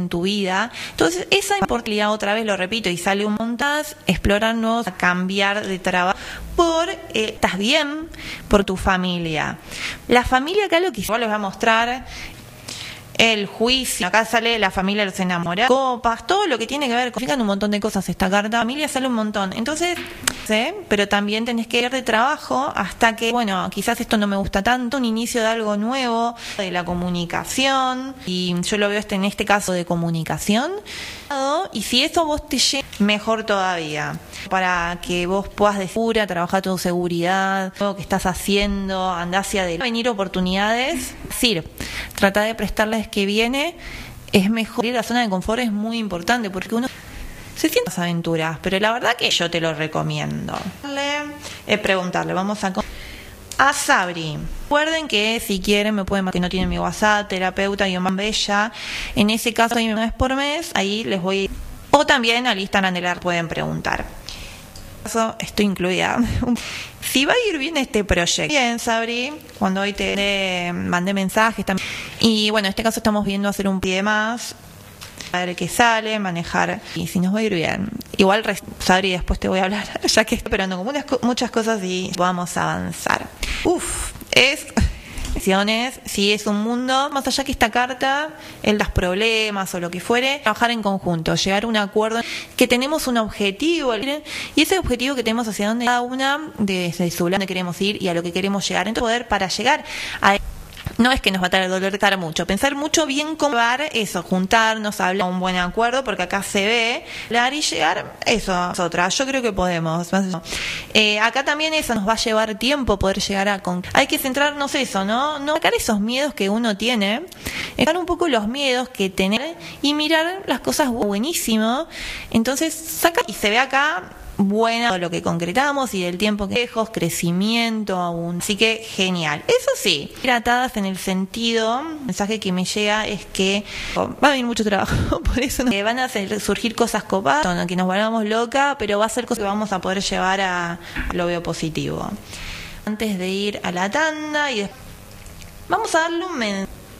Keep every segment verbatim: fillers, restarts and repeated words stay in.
en tu vida. Entonces, esa oportunidad, otra vez lo repito, y sale un montón, explorar nuevos, cambiar de trabajo, por, eh, estás bien, por tu familia. La familia, acá lo que yo les voy a mostrar, el juicio, acá sale la familia de los enamorados, copas, todo lo que tiene que ver, fijan un montón de cosas esta carta, familia sale un montón, entonces, ¿sí? Pero también tenés que ir de trabajo hasta que, bueno, quizás esto no me gusta tanto, un inicio de algo nuevo, de la comunicación, y yo lo veo este, en este caso de comunicación, y si eso vos te llega, mejor todavía, para que vos puedas de segura, trabajar tu seguridad, lo que estás haciendo, andar hacia adelante, venir oportunidades, decir, trata de prestarles que viene, es mejor. La zona de confort es muy importante porque uno se siente las aventuras, pero la verdad que yo te lo recomiendo. Eh, preguntarle, vamos a a Sabri. Recuerden que si quieren me pueden, que no tienen mi WhatsApp, terapeuta y más bella. En ese caso, hay una vez por mes, ahí les voy a... O también al Instagram de la pueden preguntar. Estoy incluida. Si va a ir bien este proyecto. Bien, Sabri, cuando hoy te de, mandé mensajes también. Y bueno, en este caso estamos viendo hacer un pie más, a ver qué sale, manejar, y si nos va a ir bien. Igual, Sabri, después te voy a hablar, ya que estoy esperando como unas, muchas cosas y vamos a avanzar. Uf, es... Si es un mundo, más allá que esta carta, en los problemas o lo que fuere, trabajar en conjunto, llegar a un acuerdo, que tenemos un objetivo, y ese objetivo que tenemos hacia donde cada una, desde su lado, donde queremos ir y a lo que queremos llegar, entonces poder para llegar a... No es que nos va a dar el dolor de cara mucho, pensar mucho bien cómo llevar eso, juntarnos, hablar un buen acuerdo, porque acá se ve, hablar y llegar, eso es otra, yo creo que podemos. Eh, acá también eso nos va a llevar tiempo poder llegar a... Con... Hay que centrarnos eso, ¿no? No sacar esos miedos que uno tiene, sacar un poco los miedos que tener y mirar las cosas buenísimo, entonces saca y se ve acá... buena lo que concretamos y del tiempo que lejos, crecimiento aún, así que genial. Eso sí, tratadas en el sentido, el mensaje que me llega es que oh, va a venir mucho trabajo, por eso no, eh, van a hacer, surgir cosas copadas, que nos volvamos loca, pero va a ser cosas que vamos a poder llevar a, a lo veo positivo. Antes de ir a la tanda y después, vamos a darle un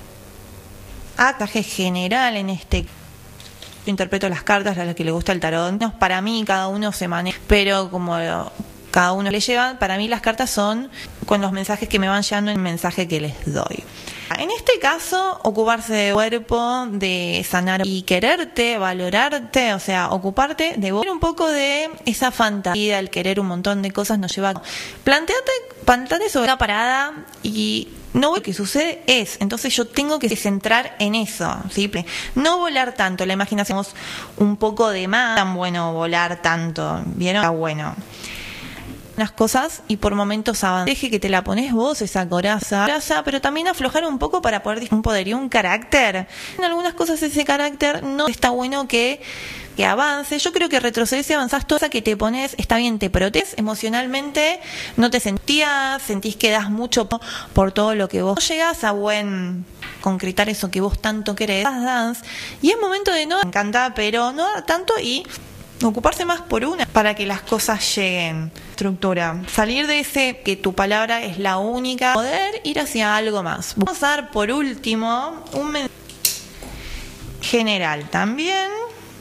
mensaje general en este caso. Interpreto las cartas a las que le gusta el tarot. Para mí cada uno se maneja, pero como cada uno le lleva, para mí las cartas son con los mensajes que me van llegando en el mensaje que les doy. En este caso, ocuparse de cuerpo, de sanar y quererte, valorarte, o sea, ocuparte de vos. Un poco de esa fantasía, el querer un montón de cosas nos lleva a... Planteate, planteate sobre la parada y... No, lo que sucede es, entonces yo tengo que centrar en eso, ¿sí? No volar tanto, la imaginación es un poco de más, tan bueno volar tanto, ¿vieron? Está bueno. Unas cosas y por momentos avanzar. Deje que te la pones vos, esa coraza, coraza, pero también aflojar un poco para poder un poderío, un carácter. En algunas cosas ese carácter no está bueno que... que avance, yo creo que retrocedes y avanzás, toda que te pones, está bien, te proteges emocionalmente, no te sentías, sentís que das mucho por todo lo que vos no llegás a buen concretar eso que vos tanto querés, dance, y es momento de no, me encanta, pero no dar tanto y ocuparse más por una para que las cosas lleguen. Estructura, salir de ese que tu palabra es la única, poder ir hacia algo más. Vamos a dar por último un mensaje general también.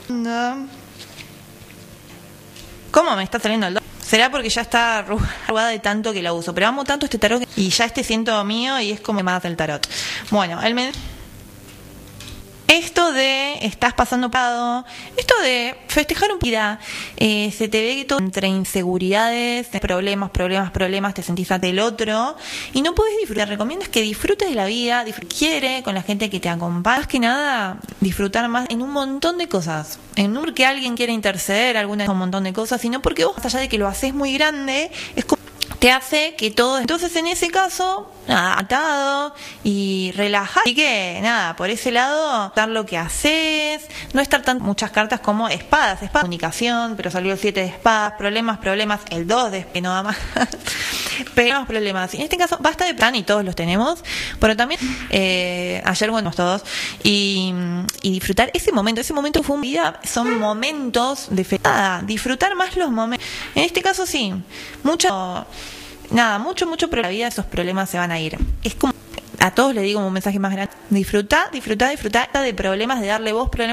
¿Cómo me está saliendo el do? Será porque ya está arrugada de tanto que la uso, pero amo tanto este tarot y ya este siento mío y es como más del tarot. Bueno, el men... esto de estás pasando pado, esto de festejar un vida, eh, se te ve todo entre inseguridades, problemas, problemas, problemas, te sentís ante el otro y no puedes disfrutar. Te recomiendo es que disfrutes de la vida, quiere con la gente que te acompaña, más que nada disfrutar más en un montón de cosas, en no porque alguien quiere interceder, alguna un montón de cosas, sino porque vos, más allá de que lo haces muy grande, es como te hace que todo, entonces en ese caso, nada, atado y relajado. Así que nada, por ese lado, dar lo que haces, no estar tan muchas cartas como espadas, espadas, comunicación, pero salió el siete de espadas, problemas, problemas, el dos de que no da más. Problemas, problemas. Y en este caso, basta de plan y todos los tenemos, pero también eh, ayer bueno todos y, y disfrutar ese momento, ese momento fue un vida, son momentos de fe, nada, disfrutar más los momentos. En este caso sí, mucho nada, mucho, mucho, pero la vida esos problemas se van a ir. Es como, a todos les digo un mensaje más grande, disfrutar, disfrutar, disfrutar de problemas, de darle voz, problemas.